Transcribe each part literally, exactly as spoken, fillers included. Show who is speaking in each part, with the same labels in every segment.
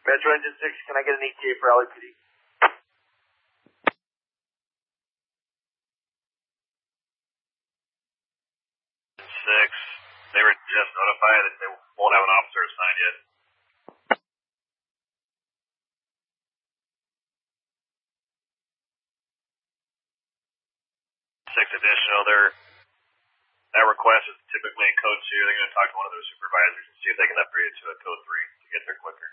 Speaker 1: Metro Engine six, can I get an E T A for L A P D?
Speaker 2: six, they were just notified that they won't have an officer assigned yet. Six additional, they're, that request is typically in code two. They're going to talk to one of their supervisors and see if they can upgrade it to a code three to get there quicker.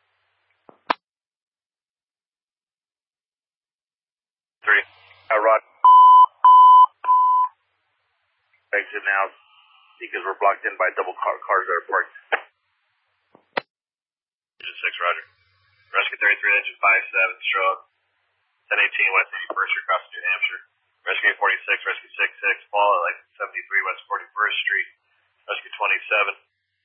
Speaker 2: Three.
Speaker 1: I rod. Exit now because we're blocked in by double car cars that are parked.
Speaker 2: Engine six, roger. Rescue thirty-three, engine five seven, show up. ten eighteen West eighty-first Street, across New Hampshire. Rescue eight forty-six, Rescue six six, fall at like seventy-three West forty-first Street. Rescue twenty-seven.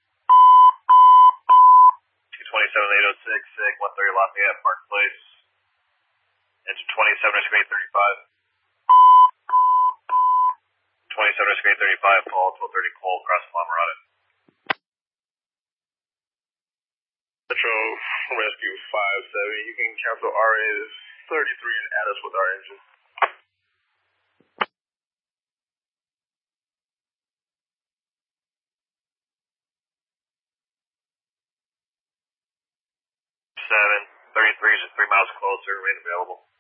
Speaker 2: Rescue twenty-seven, eight oh six, SIG, one thirty Lafayette Park Place. Engine twenty-seven, Rescue eight thirty-five. twenty-seven, Rescue eight thirty-five, fall, twelve thirty Cole, across La Mirada.
Speaker 1: Metro Rescue five seven, you can cancel R A thirty-three and add us with our engine.
Speaker 2: seven, thirty-three is just three miles closer, remain available.